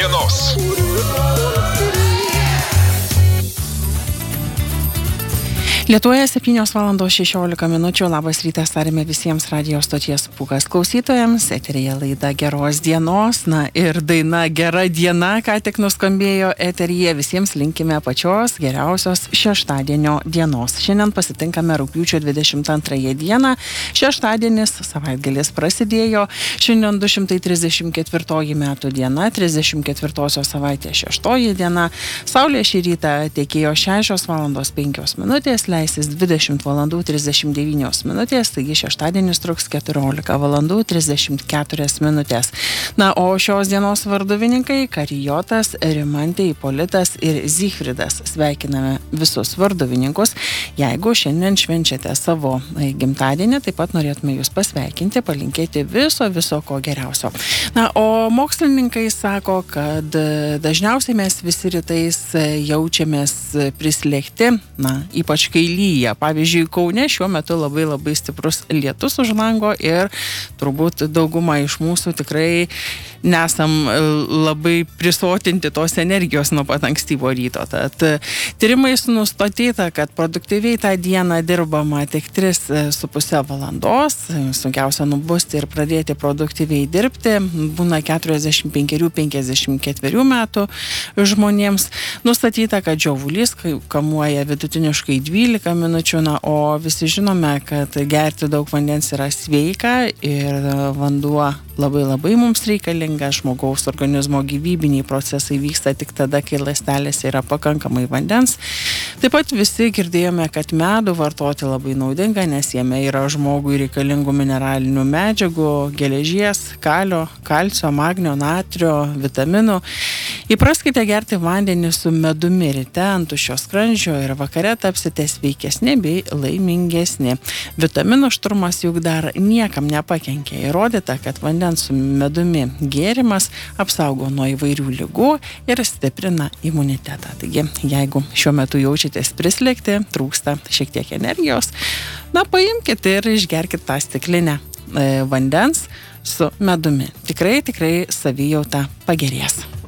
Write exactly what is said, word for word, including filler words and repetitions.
dienos. Lietuvoje septynios valandos šešiolika minučių. Labas rytas tarime visiems radijo stoties Pūkas klausytojams. Eteryje laida Geros dienos. Na ir daina Gera diena, ką tik nuskambėjo eteryje. Visiems linkime pačios geriausios šeštadienio dienos. Šiandien pasitinkame rugpjūčio dvidešimt antrąją dieną. Šeštadienis, savaitgalis prasidėjo. Šiandien du šimtai trisdešimt ketvirtoji metų diena, trisdešimt ketvirtosios savaitės šeštoji diena. Saulė šį rytą tekėjo šešios valandos penkios minutės. Leisis dvidešimt valandų trisdešimt devynios minutės, taigi šeštadienis truks keturiolika valandų trisdešimt keturios minutės. Na, o šios dienos varduvininkai Karijotas, Rimantė, Ipolitas ir Zygfridas. Sveikiname visus varduvininkus. Jeigu šiandien švenčiate savo gimtadienį, taip pat norėtume jūs pasveikinti, palinkėti viso, viso ko geriausio. Na, o mokslininkai sako, kad dažniausiai mes visi rytais jaučiamės prislėgti, na, ypač kai lyja. Pavyzdžiui, Kaune šiuo metu labai labai stiprus lietus už lango ir turbūt dauguma iš mūsų tikrai nesam labai prisotinti tos energijos nuo pat ankstyvo ryto. Tad tyrimais nustatyta, kad produktyviai tą dieną dirbama tik tris su puse valandos. Sunkiausia nubusti ir pradėti produktyviai dirbti būna keturiasdešimt penkerių penkiasdešimt ketverių metų žmonėms. Nustatyta, kad žiovulys kamuoja vidutiniškai dvylika minučių, na, o visi žinome, kad gerti daug vandens yra sveika ir vanduo labai labai mums reikalinga. Žmogaus organizmo gyvybiniai procesai vyksta tik tada, kai ląstelėse yra pakankamai vandens. Taip pat visi girdėjome, kad medų vartoti labai naudinga, nes jame yra žmogui reikalingų mineralinių medžiagų, geležies, kalio, kalcio, magnio, natrio, vitaminų. Įpraskite gerti vandenį su medumi ryte ant tuščio skrandžio ir vakare tapsite sveikesni bei laimingesni. Vitaminų šturmas juk dar niekam nepakenkia. Įrodyta, kad vandens su medumi gėrimas apsaugo nuo įvairių ligų ir stiprina imunitetą. Taigi, jeigu šiuo metu jaučiatės prislėgti, trūksta šiek tiek energijos, na, paimkite ir išgerkite tą stiklinę e, vandens su medumi. Tikrai, tikrai savijauta pagerės.